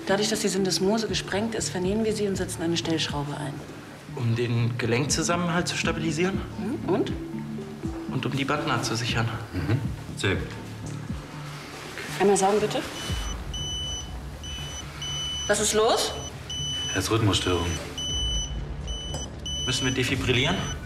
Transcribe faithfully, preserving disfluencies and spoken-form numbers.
Dadurch, dass die Syndesmose gesprengt ist, vernähen wir sie und setzen eine Stellschraube ein. Um den Gelenkzusammenhalt zu stabilisieren? Mhm. Und? Und um die Bandnaht zu sichern. Mhm. Sehr gut. Einmal saugen, bitte. Was ist los? Herzrhythmusstörung. Müssen wir defibrillieren?